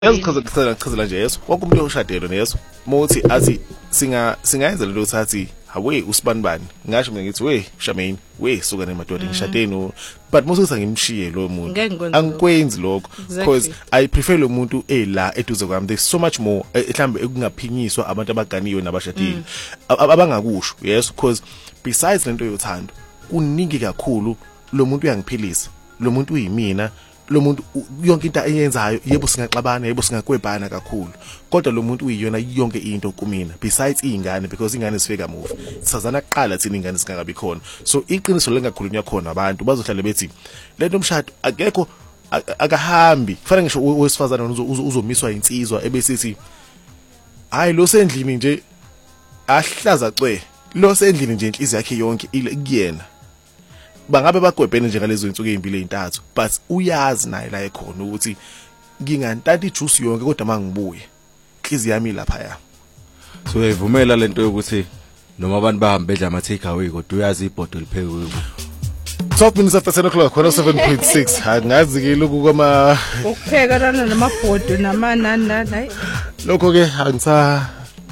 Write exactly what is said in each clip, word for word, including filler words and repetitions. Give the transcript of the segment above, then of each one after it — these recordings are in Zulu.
Yazichaza kuchazela kuchazela nje yeso wonke umuntu oshadelo neyeso mothi athi singa singayenza lento sathi hawe usibanibani ngisho mina ngithi we Shameni we suka nemadoda ngishadeni but mususa ngimshiye lo muntu angikwenzi lokho because I prefer lo muntu ela eduze kwami. There's so much more mhlambe ekungaphinyiswa abantu abaganiyo nabashadile abangakusho yes because besides lento yothando kuningi kakhulu lo muntu uyangiphilisa lo muntu uyimina lo muntu yonke into ayenzayo yebo singaxabana yebo singakwebhana kakhulu kodwa lo muntu uyiyona yonke into kumina besides izingane because ingane sifika move sazana kuqala thina ingane singabi khona so iqiniso lengakhulunywa khona abantu bazohlala bethi lento umshado akekho akahambi kufanele ngisho owesifazana uzomiswa insizwa ebesithi hayi lo sendlini nje ahlaza cwe lo sendlini nje inhliziyo yakhe yonke kuyena bangabe bagwebhene nje ngalezo insuku ezimbili ezintathu but uyazi naye la ekhona ukuthi ngingantanta ijuice yonke kodwa mangibuye inhliziyo yami lapha ya so uyivumela lento yokuthi noma abantu bahambe bedla ama take away kodwa uyazi ibhodo liphekwe twelve minutes after ten o'clock khona seven point six angazi ke lokhu kwama ukupheka lana namabhodo namanana hayi lokho ke angisa.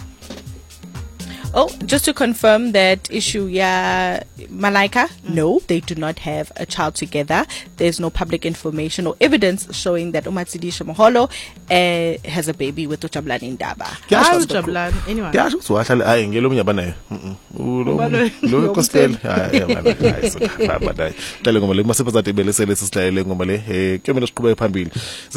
Oh, just to confirm that issue, yeah, Malaika, mm. no, they do not have a child together. There's no public information or evidence showing that Umatsidisha Moholo uh, has a baby with Ujabulani Ndaba. How Ujabulani? Anyone? Yeah, so I shall I ngelo mnyaba naye. Lo Costello. Ah, yeah, man. Nice. Ba ba dai. Tele ngoma le masebenza tebele sele sisihlayele ngoma le. Eh, kuyomela siqhubeke phambili.